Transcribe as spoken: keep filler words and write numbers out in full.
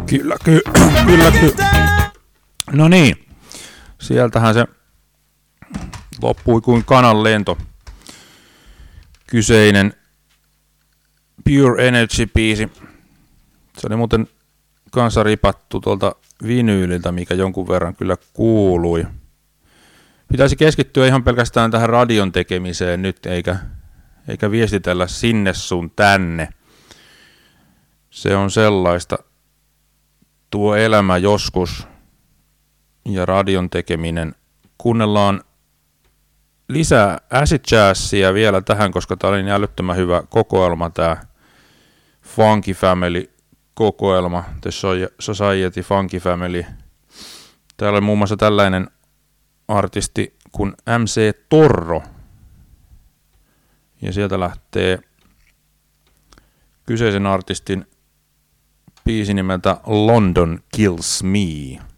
Kyllä, ky- kyllä, kyllä. No niin, sieltähän se loppui kuin kanan lento. Kyseinen Pure Energy-biisi. Se oli muuten kanssa ripattu tuolta vinyyliltä, mikä jonkun verran kyllä kuului. Pitäisi keskittyä ihan pelkästään tähän radion tekemiseen nyt, eikä, eikä viestitellä sinne sun tänne. Se on sellaista. Tuo elämä joskus ja radion tekeminen. Kuunnellaan lisää acid jazzia vielä tähän, koska tää oli niin älyttömän hyvä kokoelma, tää Funky Family kokoelma, The Society Funky Family. Täällä on muun muassa tällainen artisti kuin M C Torro. Ja sieltä lähtee kyseisen artistin biisi nimeltä London Kills Me.